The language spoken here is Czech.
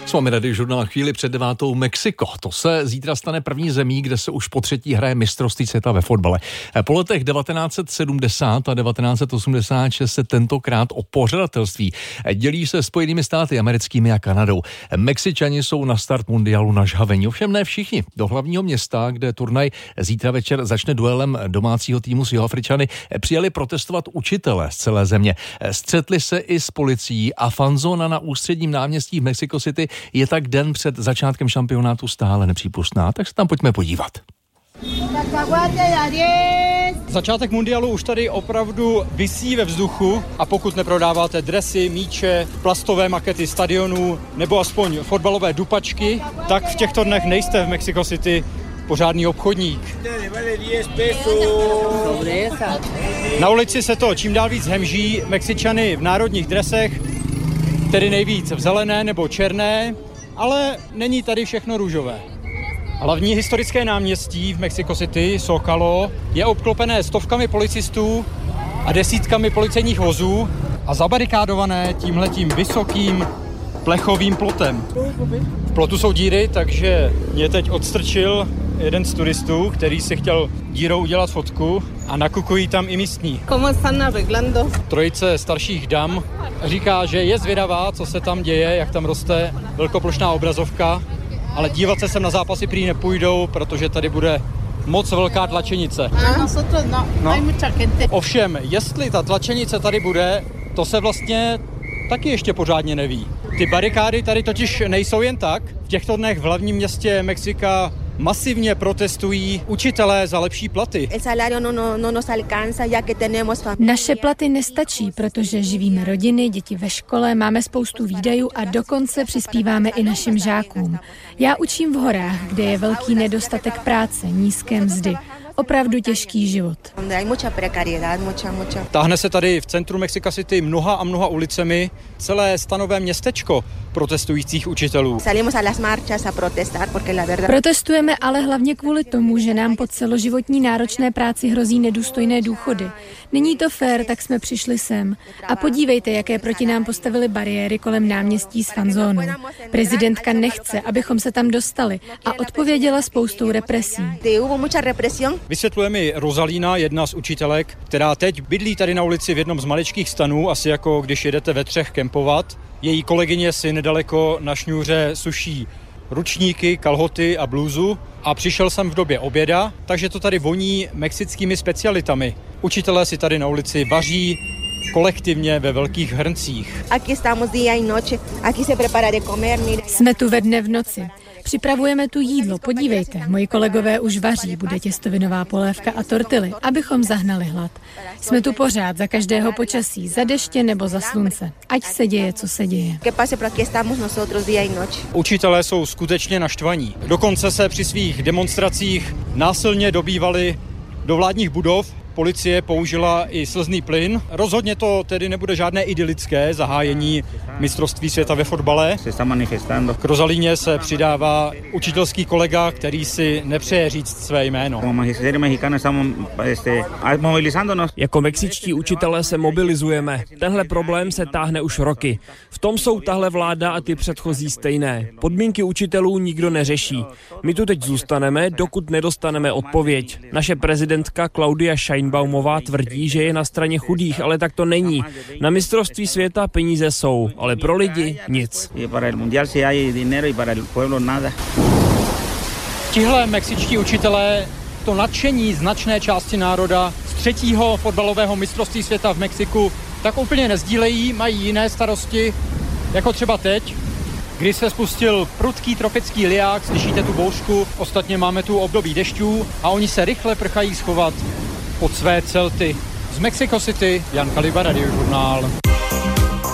S vámi Radiožurnál chvíli před 9. Mexiko. To se zítra stane první zemí, kde se už po třetí hraje mistrovství světa ve fotbale. Po letech 1970 a 1986 se tentokrát o pořadatelství dělí se Spojenými státy americkými a Kanadou. Mexičani jsou na start mundialu nažhavení, ovšem ne všichni. Do hlavního města, kde turnaj zítra večer začne duelem domácího týmu s Jihoafričany, přijeli protestovat učitelé z celé země. Střetli se i s policií a fanzóna na ústředním náměstí v Mexico City je tak den před začátkem šampionátu stále nepřípustná, tak se tam pojďme podívat. Začátek mundialu už tady opravdu visí ve vzduchu a pokud neprodáváte dresy, míče, plastové makety stadionů nebo aspoň fotbalové dupačky, tak v těchto dnech nejste v Mexico City pořádný obchodník. Na ulici se to čím dál víc hemží, Mexičany v národních dresech, tedy nejvíc v zelené nebo černé, ale není tady všechno růžové. Hlavní historické náměstí v Mexico City, Zócalo, je obklopené stovkami policistů a desítkami policejních vozů a zabarikádované tímhletím vysokým plechovým plotem. V plotu jsou díry, takže mě teď odstrčil jeden z turistů, který si chtěl dírou udělat fotku a nakukují tam i místní. Trojice starších dam říká, že je zvědavá, co se tam děje, jak tam roste velkoplošná obrazovka, ale dívat se sem na zápasy prý nepůjdou, protože tady bude moc velká tlačenice. No. Ovšem, jestli ta tlačenice tady bude, to se vlastně taky ještě pořádně neví. Ty barikády tady totiž nejsou jen tak. V těchto dnech v hlavním městě Mexika masivně protestují učitelé za lepší platy. Naše platy nestačí, protože živíme rodiny, děti ve škole, máme spoustu výdajů a dokonce přispíváme i našim žákům. Já učím v horách, kde je velký nedostatek práce, nízké mzdy. Opravdu těžký život. Táhne se tady v centru Mexico City mnoha a mnoha ulicemi celé stanové městečko protestujících učitelů. Protestujeme ale hlavně kvůli tomu, že nám po celoživotní náročné práci hrozí nedůstojné důchody. Není to fér, tak jsme přišli sem. A podívejte, jaké proti nám postavili bariéry kolem náměstí s fanzónou. Prezidentka nechce, abychom se tam dostali a odpověděla spoustou represí. Vysvětluje mi Rosalína, jedna z učitelek, která teď bydlí tady na ulici v jednom z maličkých stanů, asi jako když jedete ve Třech kempovat. Její kolegyně si nedaleko na šňůře suší ručníky, kalhoty a blůzu a přišel jsem v době oběda, takže to tady voní mexickými specialitami. Učitelé si tady na ulici vaří kolektivně ve velkých hrncích. Jsme tu ve dne v noci. Připravujeme tu jídlo, podívejte, moji kolegové už vaří, bude těstovinová polévka a tortily, abychom zahnali hlad. Jsme tu pořád, za každého počasí, za deště nebo za slunce, ať se děje, co se děje. Učitelé jsou skutečně naštvaní. Dokonce se při svých demonstracích násilně dobývali do vládních budov. Policie použila i slzný plyn. Rozhodně to tedy nebude žádné idylické zahájení mistrovství světa ve fotbale. K Rosalíně se přidává učitelský kolega, který si nepřeje říct své jméno. Jako mexičtí učitelé se mobilizujeme. Tenhle problém se táhne už roky. V tom jsou tahle vláda a ty předchozí stejné. Podmínky učitelů nikdo neřeší. My tu teď zůstaneme, dokud nedostaneme odpověď. Naše prezidentka Claudia Sheinbaumová tvrdí, že je na straně chudých, ale tak to není. Na mistrovství světa peníze jsou, ale pro lidi nic. Tihle mexičtí učitelé to nadšení značné části národa z třetího fotbalového mistrovství světa v Mexiku tak úplně nezdílejí, mají jiné starosti, jako třeba teď, kdy se spustil prudký tropický liák, slyšíte tu bouřku, ostatně máme tu období dešťů a oni se rychle prchají schovat pod své celty. Z Mexico City, Jan Kaliba, Radiožurnál.